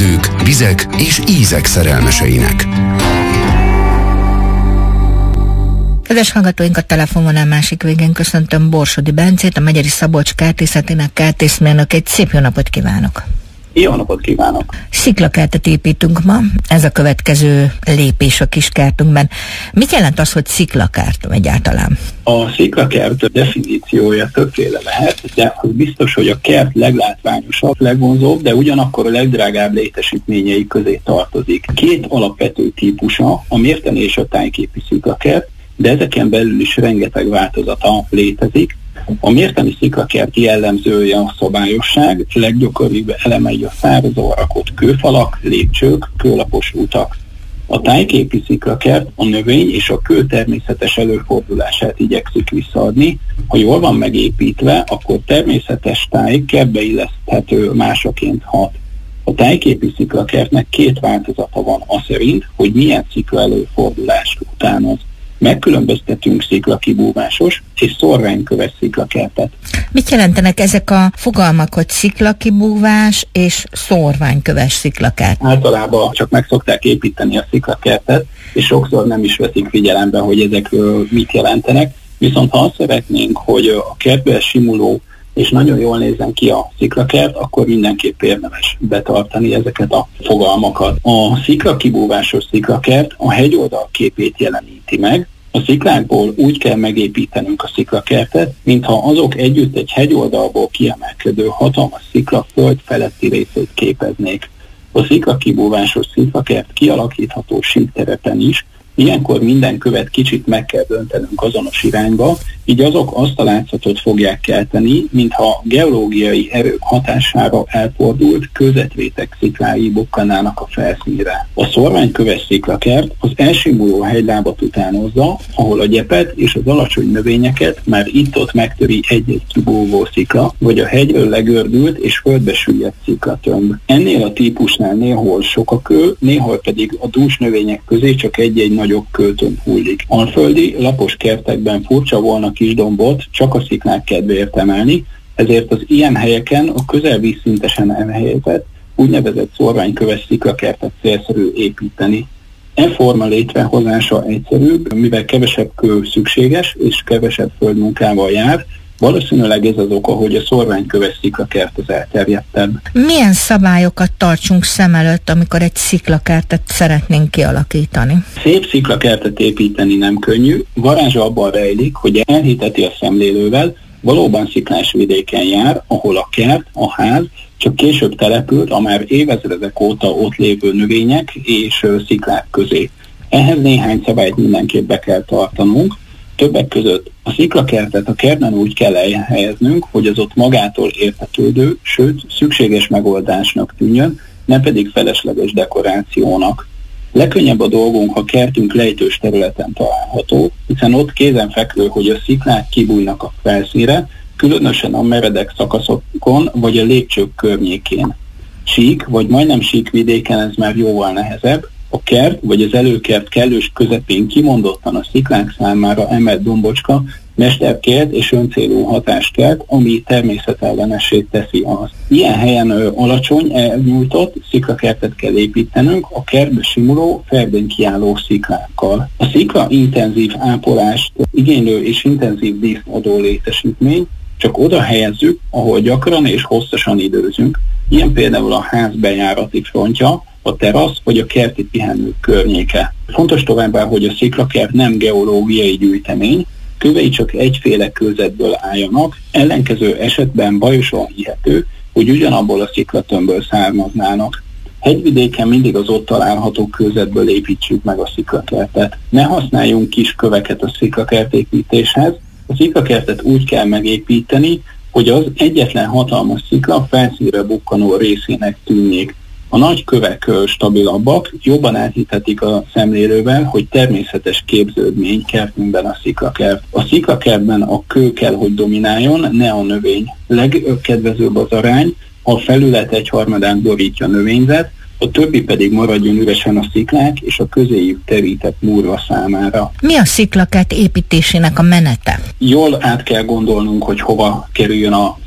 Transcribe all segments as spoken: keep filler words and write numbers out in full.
erdők, vizek és ízek szerelmeseinek. Kedves hallgatóink, a telefonvonal másik végén köszöntöm Borsodi Bencét, a Megyeri Szabolcs kertészetének kertészmérnökét. Szép jó napot kívánok! Jó napot kívánok! Sziklakertet építünk ma, ez a következő lépés a kiskertünkben. Mit jelent az, hogy sziklakert egyáltalán? A sziklakert definíciója többféle lehet, de az biztos, hogy a kert leglátványosabb, legvonzóbb, de ugyanakkor a legdrágább létesítményei közé tartozik. Két alapvető típusa, a mérteni és a tájképi sziklakert, de ezeken belül is rengeteg változata létezik. A mérteni sziklakert jellemzője a szabályosság, leggyakoribb elemei a szárazon rakott kőfalak, lépcsők, kőlapos utak. A tájképi sziklakert a növény és a kő természetes előfordulását igyekszik visszaadni. Ha jól van megépítve, akkor természetes táj kertbeilleszthető másaként hat. A tájképi sziklakertnek két változata van az szerint, hogy milyen szikla előfordulást utánoz. Megkülönböztetünk sziklakibúvásos és szorványköves sziklakertet. Mit jelentenek ezek a fogalmak, hogy sziklakibúvás és szorványköves sziklakert? Általában csak meg szokták építeni a sziklakertet, és sokszor nem is veszik figyelembe, hogy ezek mit jelentenek. Viszont ha azt szeretnénk, hogy a kertbe simuló és nagyon jól nézzen ki a sziklakert, akkor mindenképp érdemes betartani ezeket a fogalmakat. A sziklakibúvásos sziklakert a hegyoldal képét jeleníti meg. A sziklákból úgy kell megépítenünk a sziklakertet, mintha azok együtt egy hegyoldalból kiemelkedő hatalmas szikla föld feletti részét képeznék. A sziklakibúvásos sziklakert kialakítható síkterepen is, ilyenkor minden követ kicsit meg kell döntenünk azonos irányba, így azok azt a látszatot fogják kelteni, mintha geológiai erők hatására elfordult kőzetréteg sziklái bukkanának a felszínre. A szorványköves sziklakert az elsimuló hegylábat utánozza, ahol a gyepet és az alacsony növényeket már itt-ott megtöri egy-egy kibúvó szikla, vagy a hegyről legördült és földbe süllyedt sziklatömb. Ennél a típusnál néhol sok a kő, néhol pedig a dús növények közé csak egy-egy nagyobb kőtömb hullik. Alföldi, lapos kertekben furcsa volna kis dombot csak a sziklák kedvéért emelni, ezért az ilyen helyeken a közel vízszintesen elhelyezett, úgynevezett szorványköves sziklakertet célszerű építeni. E forma létrehozása egyszerűbb, mivel kevesebb kő szükséges és kevesebb földmunkával jár. Valószínűleg ez az oka, hogy a szorványköves sziklakert az elterjedtebb. Milyen szabályokat tartsunk szem előtt, amikor egy sziklakertet szeretnénk kialakítani? Szép sziklakertet építeni nem könnyű, varázsa abban rejlik, hogy elhiteti a szemlélővel, valóban sziklás vidéken jár, ahol a kert, a ház csak később települt a már évezredek óta ott lévő növények és sziklák közé. Ehhez néhány szabályt mindenképp be kell tartanunk. Többek között a sziklakertet a kertben úgy kell elhelyeznünk, hogy az ott magától értetődő, sőt szükséges megoldásnak tűnjön, ne pedig felesleges dekorációnak. Legkönnyebb a dolgunk, ha kertünk lejtős területen található, hiszen ott kézenfekvő, hogy a sziklák kibújnak a felszínre, különösen a meredek szakaszokon vagy a lépcsők környékén. Sík vagy majdnem sík vidéken ez már jóval nehezebb. A kert vagy az előkert kellős közepén kimondottan a sziklák számára emelt dombocska mesterkert és öncélú hatást kelt, ami természetellenessé teszi azt. Ilyen helyen ö, alacsony, elnyújtott sziklakertet kell építenünk a kertbe simuló, ferdén kiálló sziklákkal. A szikla intenzív ápolást igénylő és intenzív díszt adó létesítmény, csak oda helyezzük, ahol gyakran és hosszasan időzünk. Ilyen például a ház bejárati frontja, a terasz vagy a kerti pihenők környéke. Fontos továbbá, hogy a sziklakert nem geológiai gyűjtemény, kövei csak egyféle kőzetből álljanak, ellenkező esetben bajosan hihető, hogy ugyanabból a sziklatömbből származnának. Hegyvidéken mindig az ott található kőzetből építsük meg a sziklakertet. Ne használjunk kis köveket a sziklakert építéshez, a sziklakertet úgy kell megépíteni, hogy az egyetlen hatalmas szikla felszínre bukkanó részének tűnjék. A nagy kövek stabilabbak, jobban elhitetik a szemlélővel, hogy természetes képződmény kertünkben a sziklakert. A sziklakertben a kő kell, hogy domináljon, ne a növény. Legkedvezőbb az arány, ha a felület egyharmadán borítja a növényzet, a többi pedig maradjon üresen a sziklák és a közéjük terített múrva számára. Mi a sziklakert építésének a menete? Jól át kell gondolnunk, hogy hova kerüljön a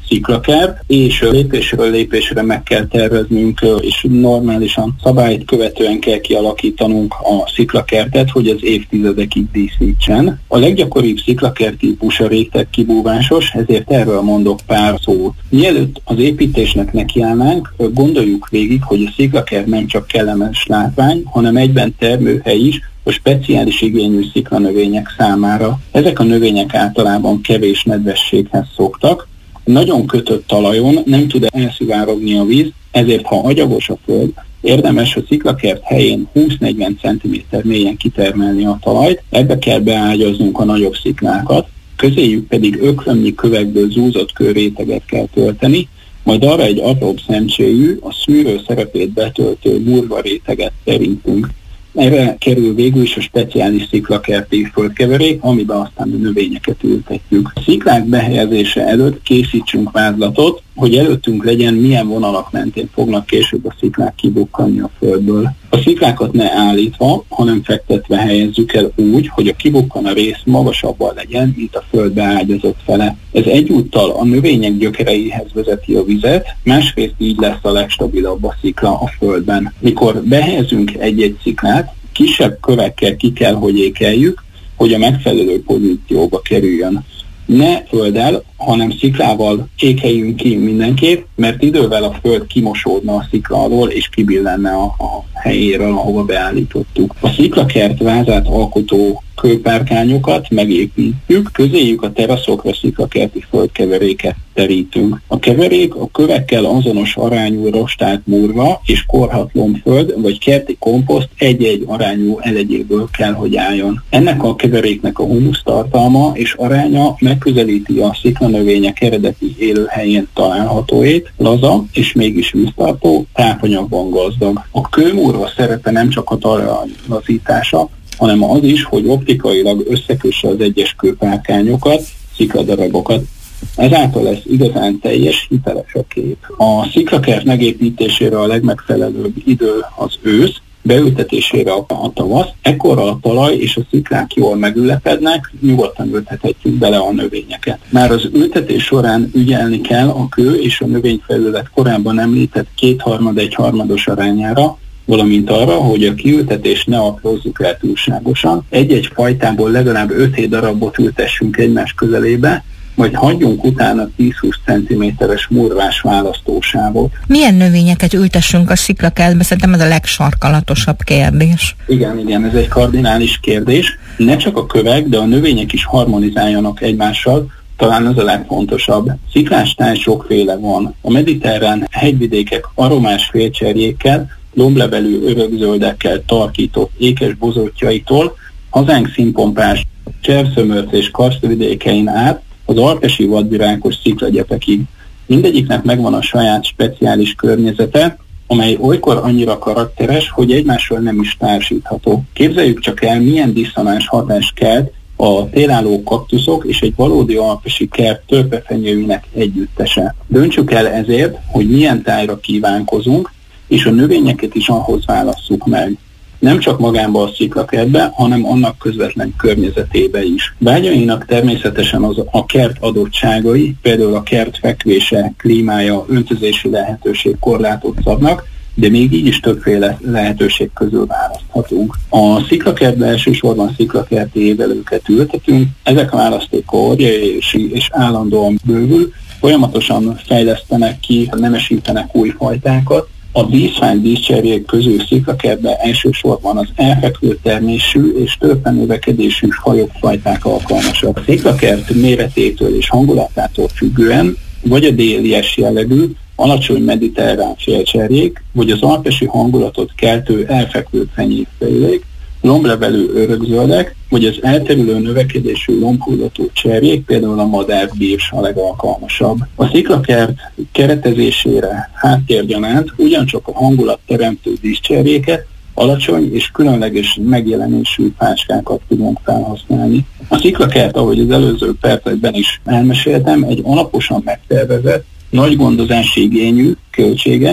sziklakert, és lépésről lépésre meg kell terveznünk, és normálisan szabályt követően kell kialakítanunk a sziklakertet, hogy az évtizedekig díszítsen. A leggyakoribb sziklakert típus a réteg kibúvásos, ezért erről mondok pár szót. Mielőtt az építésnek nekiállnánk, gondoljuk végig, hogy a sziklakert nem csak kellemes látvány, hanem egyben termőhely is a speciális igényű sziklanövények számára. Ezek a növények általában kevés nedvességhez szoktak. Nagyon kötött talajon nem tud elszivárogni a víz, ezért ha agyagos a föld, érdemes a sziklakert helyén húsz-negyven centiméter mélyen kitermelni a talajt, ebbe kell beágyaznunk a nagyobb sziklákat, közéjük pedig ökrömnyi kövekből zúzott kőréteget kell tölteni, majd arra egy apróbb szemcséjű, a szűrő szerepét betöltő burva réteget terítünk. Erre kerül végül is a speciális sziklakerti földkeverék, amiben aztán a növényeket ültetjük. A sziklák behelyezése előtt készítsünk vázlatot, hogy előttünk legyen, milyen vonalak mentén fognak később a sziklák kibukkanni a földből. A sziklákat ne állítva, hanem fektetve helyezzük el úgy, hogy a kibukkanó rész magasabban legyen, mint a földbe ágyazott fele. Ez egyúttal a növények gyökereihez vezeti a vizet, másrészt így lesz a legstabilabb a szikla a földben. Mikor behelyezünk egy-egy sziklát, kisebb kövekkel ki kell, hogy ékeljük, hogy a megfelelő pozícióba kerüljön. Ne földdel, hanem sziklával ékeljünk ki mindenképp, mert idővel a föld kimosódna a szikla alól, és kibillenne a, a helyéről, ahova beállítottuk. A sziklakert vázát alkotó kőpárkányokat megépítjük, közéjük a teraszokra sziklakerti földkeveréket terítünk. A keverék a kövekkel azonos arányú rostált burva és korhat lombföld vagy kerti komposzt egy-egy arányú elegyéből kell, hogy álljon. Ennek a keveréknek a humusz tartalma és aránya megközelíti a sziklanövények eredeti élőhelyén találhatóét, laza és mégis víztartó, tápanyagban gazdag. A kőmurva szerepe nem csak a talaj lazítása, hanem az is, hogy optikailag összekösse az egyes kőpárkányokat, szikladarabokat. Ezáltal lesz igazán teljes, hiteles a kép. A sziklakert megépítésére a legmegfelelőbb idő az ősz, beültetésére a, a tavasz, ekkora a talaj és a sziklák jól megülepednek, nyugodtan ültethetjük bele a növényeket. Már az ültetés során ügyelni kell a kő és a növényfelület korábban említett kétharmad-egyharmados arányára, valamint arra, hogy a kiültetést ne aprózzuk el túlságosan. Egy-egy fajtából legalább öt-hét darabot ültessünk egymás közelébe, majd hagyjunk utána tíz-húsz centiméteres murvás választósávot. Milyen növényeket ültessünk a sziklakertbe? Szerintem ez a legsarkalatosabb kérdés. Igen, igen, ez egy kardinális kérdés. Ne csak a kövek, de a növények is harmonizáljanak egymással, talán ez a legfontosabb. Sziklástáj sokféle van. A mediterrán hegyvidékek aromás félcserjékkel, lomblevelű örökzöldekkel tarkított ékes bozótjaitól, hazánk színpompás cserszömörc és karsztvidékein át az alpesi vadvirágos sziklagyepekig. Mindegyiknek megvan a saját speciális környezete, amely olykor annyira karakteres, hogy egymással nem is társítható. Képzeljük csak el, milyen diszonáns hatást kelt a télálló kaktuszok és egy valódi alpesi kert törpefenyőinek együttese. Döntsük el ezért, hogy milyen tájra kívánkozunk, és a növényeket is ahhoz válasszuk meg. Nem csak magánba a sziklakertbe, hanem annak közvetlen környezetébe is. Vágyainak természetesen az a kert adottságai, például a kert fekvése, klímája, öntözési lehetőség korlátot szabnak, de még így is többféle lehetőség közül választhatunk. A sziklakertbe elsősorban sziklakerti évelőket ültetünk, ezek a választéka óriási és állandóan bővül, folyamatosan fejlesztenek ki, nemesítenek új fajtákat. A díszfány díszcserjék közül sziklakertben elsősorban az elfekvő termésű és törpenövekedésű fajok fajták alkalmasak. A sziklakert méretétől és hangulatától függően vagy a délies jellegű, alacsony mediterrán félcserjék, vagy az alpesi hangulatot keltő elfekvő fenyékfélék, lomblevelű örökzöldek, vagy az elterülő növekedésű lombhullató cserjék, például a madárgírs a legalkalmasabb. A sziklakert keretezésére háttérgyanánt ugyancsak a hangulatteremtő díszcserjéket, alacsony és különleges megjelenésű fácskákat tudunk felhasználni. A sziklakert, ahogy az előző percekben is elmeséltem, egy alaposan megtervezett, nagy gondozási igényű, költséges,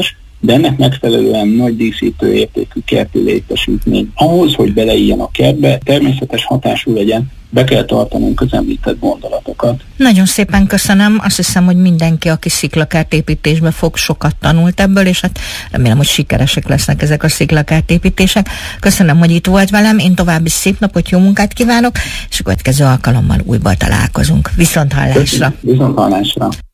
de ennek megfelelően nagy díszítő értékű kerti létesítmény. Ahhoz, hogy beleéljen a kertbe, természetes hatású legyen, be kell tartanunk az említett gondolatokat. Nagyon szépen köszönöm, azt hiszem, hogy mindenki, aki sziklakártépítésbe fog, sokat tanult ebből, és hát remélem, hogy sikeresek lesznek ezek a sziklakártépítések. Köszönöm, hogy itt volt velem, én további szép napot, jó munkát kívánok, és a következő alkalommal újból találkozunk. Viszont hallásra! Viszont hallásra!